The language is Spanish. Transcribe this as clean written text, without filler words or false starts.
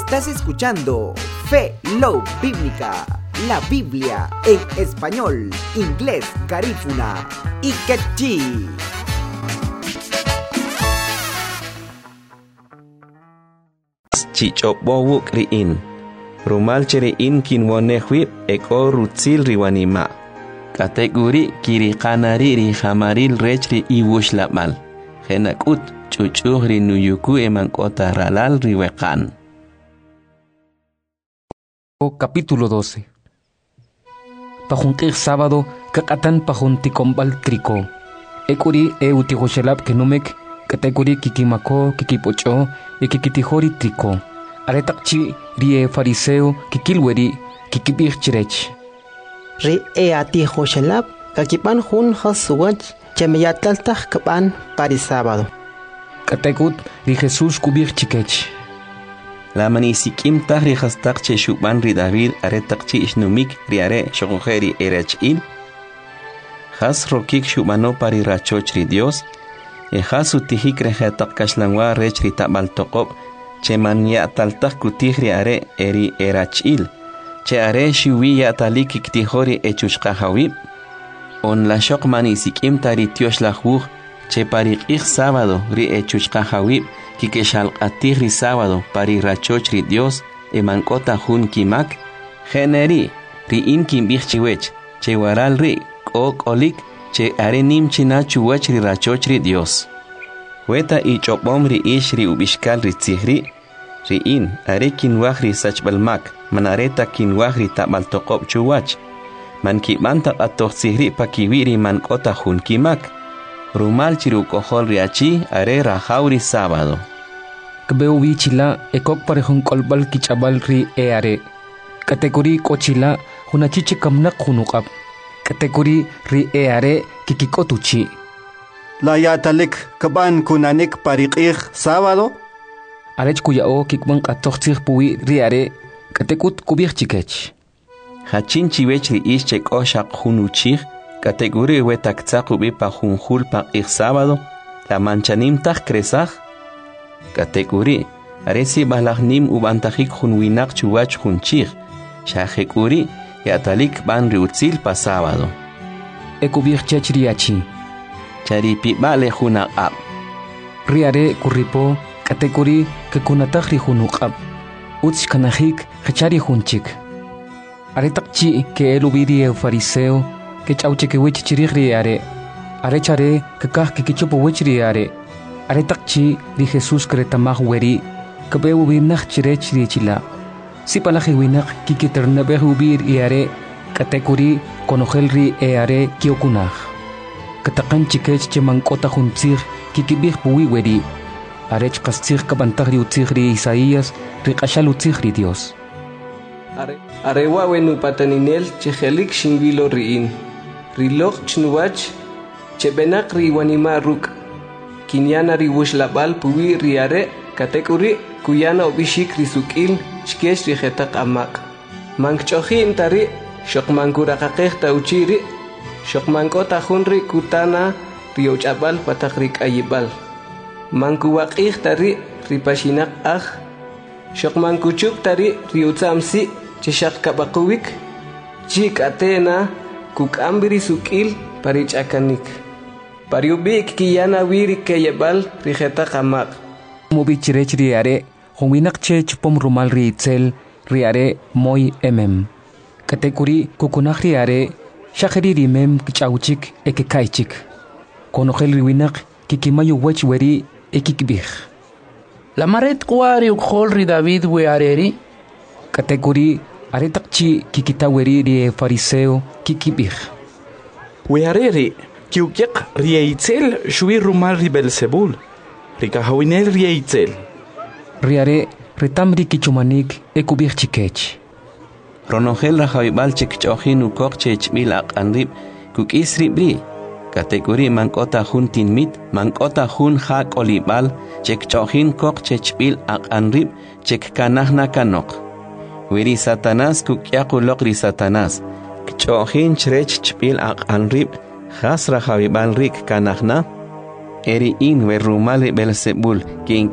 Estás escuchando Fe Love Bíblica, la Biblia en español, inglés, garífuna y quechí. Chichopowuk riin. Rumal cheriin kinwonehwip eko rutzil riwanima. Kategori kiri kanari ri hamaril rechri iwushlamal. Genakut chuchuh ri nuyuku emankota ralal riwekan. Capítulo 12. Pajunkir sábado kakatan pajunticombal trico. Ekuri eutihoshelap kenumek kategori kikimako kikipocho e kikitihori trico. Aretakchi rie fariseo kikilweri kikibir chirech. Ri atihoshelap kakipan hun hasuwach chemeyatlaltaj kapan pari sábado. Kategut ri Jesús kubir chikech. La manisikim tahri hastak che shuban ri David aretakchi ishnumik riare shogojeri erechil. Has rokik shubano pari rachoch ri Dios. E has utihik rehetak kashlangwa rech ri tabal tokop. Che man ya taltak kutih riare eri erachil. Che are shiwi ya talik iktihori echushka hawib. On la shok manisikim tari tiosh la juj. Che pari ik sábado ri echushka hawib. Kikeshal atihri sábado pari rachoch ri Dios emankota hun kimak generi ri in kimbich chiwech che waral ri ok olik che arenim china chuwech ri rachoch ri Dios weta y chopom ri ish ri ubishkal ri tzihri ri in are kinwaj ri sachbalmak manareta kinwaj ri tabal tokop chuwach man kibanta atoh tzihri pakiwi ri mankota hun kimak rumal chiru kohol ri achi are rajauri sábado. Kbeu bichila ekok parehun kolbal kichabal ri eare. Kategori kochila hunachiche kamnak hunukap. Kategori ri eare kikikotuchi. La yatalik kaban kunanik pariqih sábado. Arech kuyao kikban katochtir puwi ri are katekut kubir chikech. Hachin chiwech ri ish chek oshak hunuchih. Kategori wetak tzakubi pa junjul pa ik sábado. La manchanim tak kresaj. Kategori aresi balagnim ubantajik junwinak chuwach junchig. Shahekuri yatalik ban riutzil pa sábado. Ekubir chechriachi. Charipi bale junaqab. Riare kuripo kategori kekunatajri junukab. Utz kanajik hachari junchik. Aretakchi ke elubiri fariseo que chauche que wich chirigri are. Arechare que kah que kichupo wichri are. Aretakchi di Jesús kretamah weri que beu binach chirech di chila. Si palaji winak kikiternabeh ubir iare kategori konojelri eare kiokunaj. Katakan chikech chemankota juntzir kikibih puwi weri. Arech kastzir kabantagri utzigri Isaías rikashal utzigri Dios. Arewa wenu pataninel chejelik shingilo riin. Rilok chnuwach chebenak riwanima ruk. Kinyana riwush labal puwi riare kategori kuyana obishik risukil chkesh rijetak amak. Mankchohin tari shokmankurakakeh tauchiri shokmankota hunri kutana riochabal patakrik ayibal. Mankuwakih tari ripashinak ah. Shokmankuchuk tari riutsamsi chishak kabakuwik chik atena kukambiri sukil parich akanik pariubik kiyana wiri keyebal rijeta kamak mobichirech riare hominak chech pom rumal riitzel riare moy kategori kukunak riare shakeri rimem kichauchik ekekaichik konojel riwinak kikimayu wech weri ekikbih la maret kwari ukhol ri David weareri kategori aretakchi kikitaweri rie fariseo kikibih. Weareri kiukiak rieitzel shui rumal ri Belzebul. Rikahawinel rieitzel. Riare retamri kichumanik ekubih chikech. Ronogel rajawibal chekchohin ukok chechmil aqanrib kukisri bri. Kategori mankota hun tinmit mankota hun hak olibal chekchohin kok chechmil aqanrib chekkanahna kanok. Wiri Satanás kukyaqulok ri Satanás. Kchohin chrech chpil aqanrib khas rajawibal rik kanahna. Eri in we rumali Belzebul kin